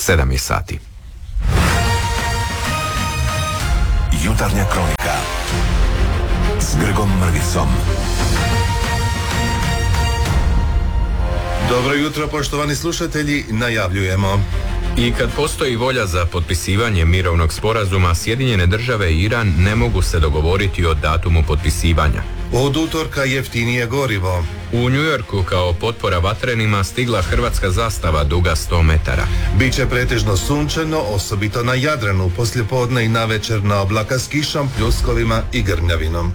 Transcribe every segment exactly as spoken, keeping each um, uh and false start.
sedam je sati. Jutarnja kronika s Grgom Mrvicom. Dobro jutro, poštovani slušatelji, najavljujemo. I kad postoji volja za potpisivanje mirovnog sporazuma, Sjedinjene države i Iran ne mogu se dogovoriti o datumu potpisivanja. Od utorka jeftinije gorivo. U New Yorku kao potpora vatrenima stigla hrvatska zastava duga sto metara. Biće pretežno sunčano, osobito na Jadranu, poslijepodne i navečer na oblaka s kišom, pljuskovima i grmljavinom.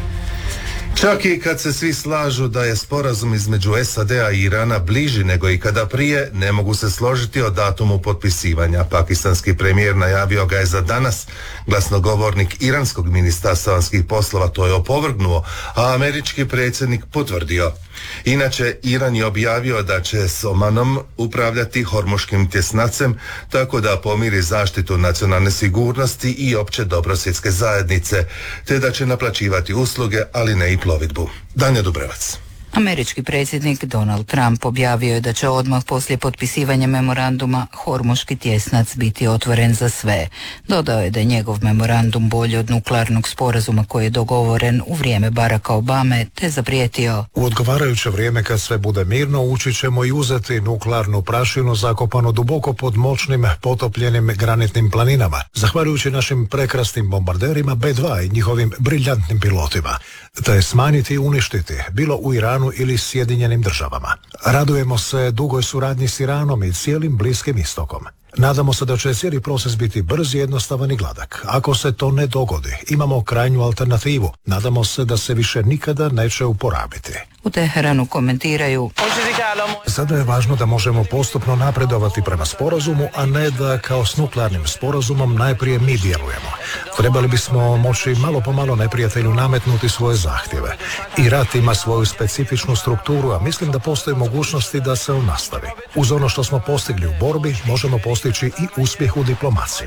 Čak i kad se svi slažu da je sporazum između S A D-a i Irana bliži nego ikada prije, ne mogu se složiti o datumu potpisivanja. Pakistanski premijer najavio ga je za danas, glasnogovornik iranskog ministarstva vanjskih poslova to je opovrgnuo, a američki predsjednik potvrdio. Inače, Iran je objavio da će s Omanom upravljati Hormuškim tjesnacem, tako da pomiri zaštitu nacionalne sigurnosti i opće dobro svjetske zajednice, te da će naplaćivati usluge, ali ne i plovidbu. Danja Dubrevac. Američki predsjednik Donald Trump objavio je da će odmah poslije potpisivanja memoranduma Hormuški tjesnac biti otvoren za sve. Dodao je da je njegov memorandum bolji od nuklearnog sporazuma koji je dogovoren u vrijeme Baracka Obame, te zaprijetio: u odgovarajuće vrijeme kad sve bude mirno, ući ćemo i uzeti nuklearnu prašinu zakopanu duboko pod moćnim potopljenim granitnim planinama, zahvaljujući našim prekrasnim bombarderima B dva i njihovim briljantnim pilotima, te smanjiti i uništiti, bilo u Iranu ili Sjedinjenim državama. Radujemo se dugoj suradnji s Iranom i cijelim Bliskim istokom. Nadamo se da će cijeli proces biti brz, jednostavan i gladak. Ako se to ne dogodi, imamo krajnju alternativu. Nadamo se da se više nikada neće uporabiti. U Teheranu komentiraju: sada je važno da možemo postupno napredovati prema sporazumu, a ne da kao s nuklearnim sporazumom najprije mi djelujemo. Trebali bismo moći malo po malo neprijatelju nametnuti svoje zahtjeve. I rat ima svoju specifičnu strukturu, a mislim da postoje mogućnosti da se on nastavi. Uz ono što smo postigli u borbi, možemo postići i uspjeh u diplomaciji.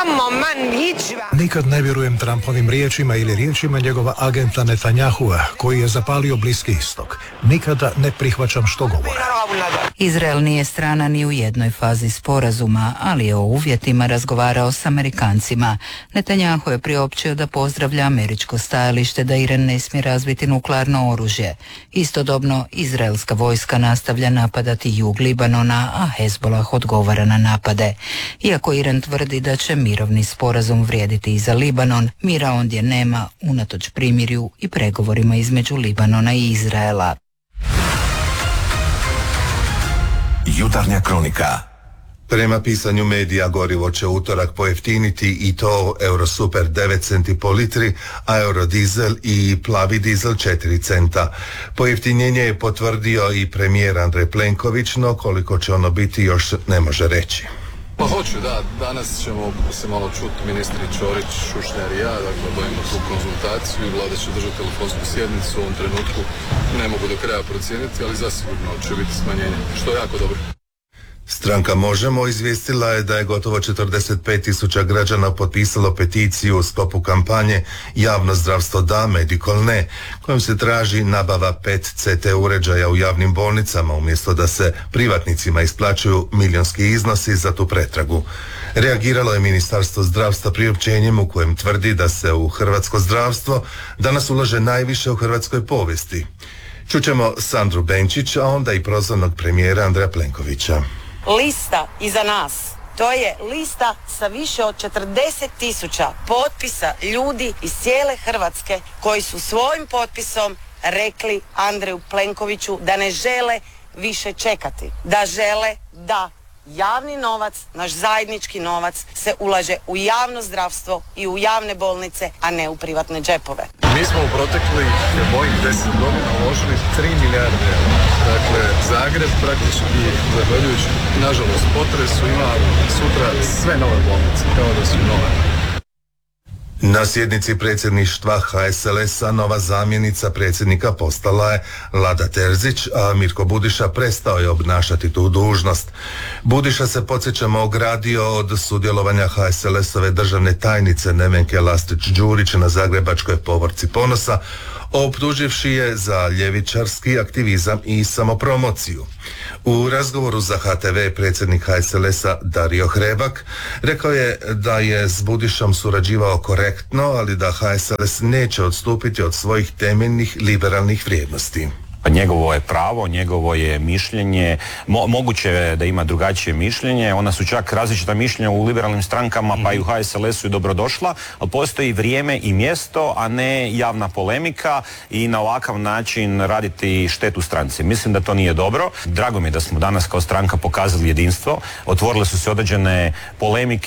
Nikad ne vjerujem Trumpovim riječima ili riječima njegova agenta Netanyahua, koji je zapalio Bliski istok. Nikada ne prihvaćam što govore. Izrael nije strana ni u jednoj fazi sporazuma, ali je o uvjetima razgovarao s Amerikancima. Netanjahu je priopćio da pozdravlja američko stajalište da Iran ne smije razviti nuklearno oružje. Istodobno, izraelska vojska nastavlja napadati jug Libanona, a Hezbollah odgovara na napade. Iako Iran tvrdi da će mirovni sporazum vrijediti i za Libanon, mira ondje nema, unatoč primirju i pregovorima između Libanona i Izraela. Jutarnja kronika. Prema pisanju medija, gorivo će utorak pojeftiniti i to Eurosuper devet centi po litri, a Eurodizel i plavi dizel četiri centa. Pojeftinjenje je potvrdio i premijer Andrej Plenković, no koliko će ono biti još ne može reći. Pa hoću, da, danas ćemo se malo čuti ministri Ćorić, Šušnjar i ja, dakle obavimo tu konzultaciju i vlada će držati telefonsku sjednicu. U ovom trenutku ne mogu do kraja procijeniti, ali zasigurno će biti smanjenje, što je jako dobro. Stranka Možemo izvijestila je da je gotovo četrdeset pet tisuća građana potpisalo peticiju u sklopu kampanje Javno zdravstvo da, Medical ne, kojom se traži nabava pet C T uređaja u javnim bolnicama umjesto da se privatnicima isplaćuju milionski iznosi za tu pretragu. Reagiralo je Ministarstvo zdravstva priopćenjem u kojem tvrdi da se u hrvatsko zdravstvo danas ulaže najviše u hrvatskoj povijesti. Čućemo Sandru Benčić, a onda i prozvanog premijera Andreja Plenkovića. Lista iza nas, to je lista sa više od četrdeset tisuća potpisa ljudi iz cijele Hrvatske koji su svojim potpisom rekli Andreju Plenkoviću da ne žele više čekati, da žele da javni novac, naš zajednički novac, se ulaže u javno zdravstvo i u javne bolnice, a ne u privatne džepove. Mi smo u proteklih mojih deset godina uložili tri milijarde eura. Dakle, Zagreb praktički, zahvaljujući nažalost potresu, ima sutra sve nove bolnice, kao da su nove. Na sjednici predsjedništva H S L S-a nova zamjenica predsjednika postala je Lada Terzić, a Mirko Budiša prestao je obnašati tu dužnost. Budiša se, podsjećamo, ogradio od sudjelovanja H S L S-ove državne tajnice Nevenke Lastrić-Đurić na zagrebačkoj Povorci Ponosa, optuživši je za ljevičarski aktivizam i samopromociju. U razgovoru za H T V predsjednik H S L S-a Dario Hrebak rekao je da je s Budišom surađivao korektno, ali da H S L S neće odstupiti od svojih temeljnih liberalnih vrijednosti. Njegovo je pravo, njegovo je mišljenje, Mo, moguće je da ima drugačije mišljenje, ona su čak različita mišljenja u liberalnim strankama, pa i u H S L S-u i dobrodošla, ali postoji vrijeme i mjesto, a ne javna polemika i na ovakav način raditi štetu stranci. Mislim da to nije dobro. Drago mi je da smo danas kao stranka pokazali jedinstvo, otvorile su se određene polemike